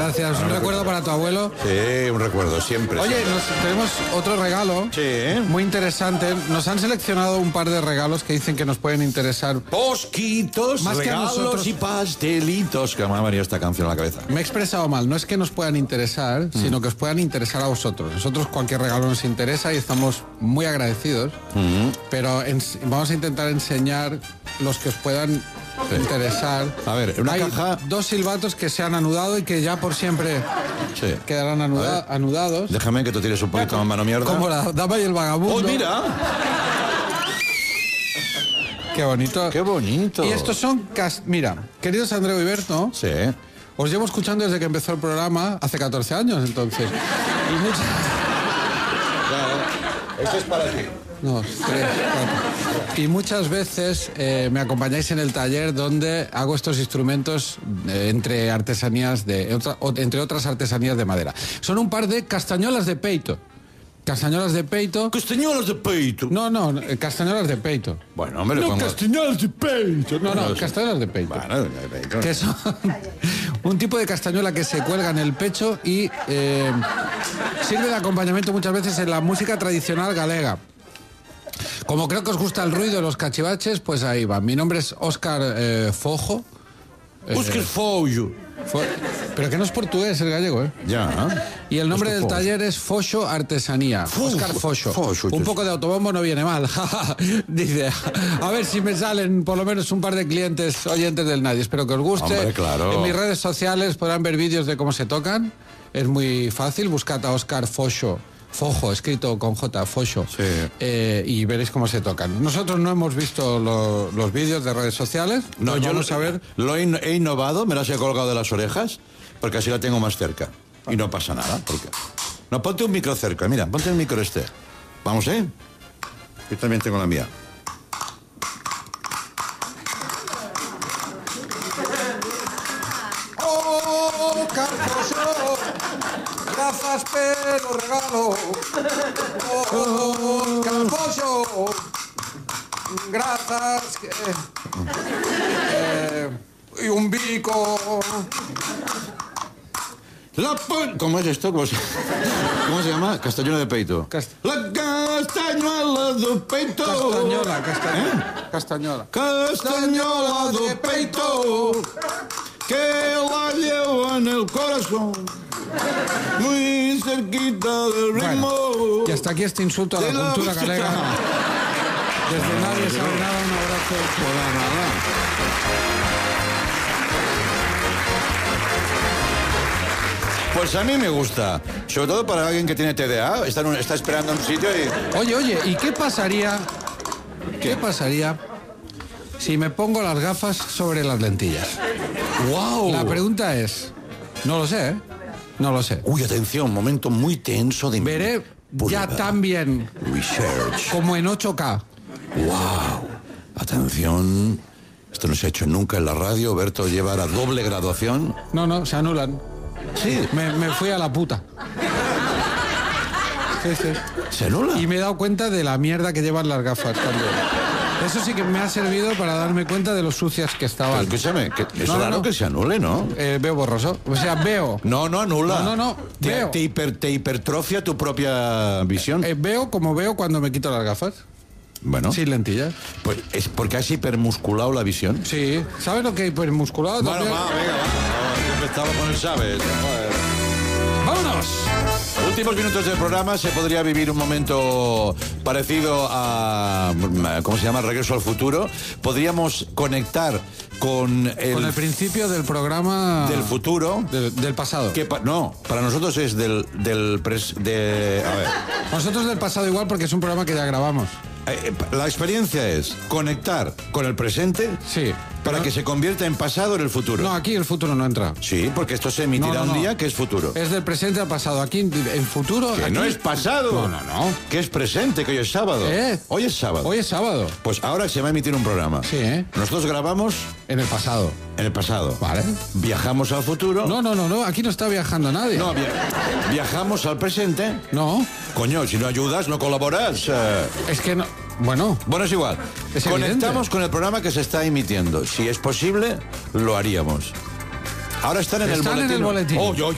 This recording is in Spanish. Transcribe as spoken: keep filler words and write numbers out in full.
gracias. Un, un recuerdo para tu abuelo. Sí, un recuerdo, siempre. Oye, siempre. Nos, tenemos otro regalo. Sí. Muy interesante. Nos han seleccionado un par de regalos que dicen que nos pueden interesar. Posquitos, Más que a regalos nosotros. y pastelitos. Que me ha venido esta canción a la cabeza. Me he expresado mal. No es que nos puedan interesar, mm. sino que os puedan interesar a vosotros. Nosotros cualquier regalo nos interesa y estamos muy agradecidos. Mm. Pero en, vamos a intentar enseñar los que os puedan sí. interesar. A ver, una Hay caja. dos silbatos que se han anudado y que ya por siempre sí. quedarán anuda anudados. Déjame que tú tires un poquito más mano mierda. Como la dama y el vagabundo. ¡Oh, mira! Qué bonito. ¡Qué bonito! Y estos son... Cas Mira, queridos Andreu y Berto. Sí. Os llevo escuchando desde que empezó el programa, hace catorce años, entonces. Y muchas... Claro. Esto es para ti. No, tres, cuatro. Y muchas veces eh, me acompañáis en el taller donde hago estos instrumentos eh, entre artesanías de otra, o, entre otras artesanías de madera. Son un par de castañolas de peito. Castañolas de peito. Castañolas de peito. No, no, castañolas de peito. Bueno, hombre, no, pongo... castañolas de peito. No, no, castañolas de peito. Bueno, de peito. Que son un tipo de castañuela que se cuelga en el pecho y eh, sirve de acompañamiento muchas veces en la música tradicional galega. Como creo que os gusta el ruido de los cachivaches, pues ahí va. Mi nombre es Óscar eh, Fojo. Óscar eh, Fojo. Fo Pero que no es portugués, el gallego, ¿eh? Ya. Y el nombre Óscar del Fojo. taller es Foxo Artesanía. Óscar Foxo. Foxo. Un poco de autobombo no viene mal. Dice, a ver si me salen por lo menos un par de clientes oyentes del Nadie. Espero que os guste. Hombre, claro. En mis redes sociales podrán ver vídeos de cómo se tocan. Es muy fácil. Buscad a Óscar Foxo. Fojo, escrito con J, Foxo, sí. eh, y veréis cómo se tocan. Nosotros no hemos visto lo, los vídeos de redes sociales. No, yo vamos lo, a ver. Lo he, he innovado, me las he colgado de las orejas, porque así la tengo más cerca. Y no pasa nada. Porque... No, ponte un micro cerca, mira, ponte el micro este. Vamos, ¿eh? Yo también tengo la mía. ¡Oh, Carfoso! Gracias, pero regalo. ¡Oh, Carfoso! Gracias. Eh, y un bico. La pon... ¿Cómo es esto? ¿Cómo se... ¿Cómo se llama? Castañuela de peito. Cast... La castañuela de peito. Castañola, castañola. ¿Eh? Castañola. Castañola de peito. Que la llevo en el corazón. Muy cerquita del ritmo. Bueno, y hasta aquí este insulto a la, la cultura música. Galega. Desde Nadie sabe nada, un abrazo. Por nada. Pues a mí me gusta, sobre todo para alguien que tiene T D A, está, en un, está esperando en un sitio y... Oye, oye, ¿y qué pasaría, qué, qué pasaría si me pongo las gafas sobre las lentillas? ¡Wow! La pregunta es, no lo sé, ¿eh? No lo sé. Uy, atención, momento muy tenso de... Veré ya tan bien Research. como en ocho K. ¡Wow! Atención, esto no se ha hecho nunca en la radio, Berto lleva la doble graduación. No, no, se anulan. Sí. Me, me fui a la puta. Sí, sí. ¿Se anula? Y me he dado cuenta de la mierda que llevan las gafas también. Eso sí que me ha servido para darme cuenta de lo sucias que estaban. Pero escúchame, que es no, raro no. que se anule, ¿no? Eh, veo borroso. O sea, veo. No, no anula. No, no, no. Te, Veo. te, hiper, te hipertrofia tu propia visión. Eh, veo como veo cuando me quito las gafas. Bueno. Sin lentillas. Pues es porque has hipermusculado la visión. Sí. ¿Sabes lo que es hipermusculado? Bueno, también? va, venga, va. Siempre estaba con el sabes. Joder. ¡Vámonos! Últimos minutos del programa, se podría vivir un momento parecido a, ¿cómo se llama? Regreso al futuro. Podríamos conectar con el... Con el principio del programa... Del futuro. Del, del pasado. Que pa, no, para nosotros es del... del pres, de, a ver. Nosotros del pasado igual porque es un programa que ya grabamos. Eh, la experiencia es conectar con el presente. Sí. Para pero... que se convierta en pasado en el futuro. No, aquí el futuro no entra. Sí, porque esto se emitirá no, no, no. un día que es futuro. Es del presente al pasado. Aquí, en futuro... Que aquí... no es pasado. No, no, no. Que es presente, que hoy es sábado. ¿Eh? Hoy es sábado. Hoy es sábado. Pues ahora se va a emitir un programa. Sí, ¿eh? Nosotros grabamos... En el pasado. En el pasado. Vale. Viajamos al futuro. No, no, no, no. Aquí no está viajando nadie. No, via viajamos al presente. No. Coño, si no ayudas, no colaboras. Eh... Es que no... Bueno. Bueno, es igual. Es Conectamos evidente. con el programa que se está emitiendo. Si es posible, lo haríamos. Ahora están en Están el boletín. en el boletín. Oh, yo,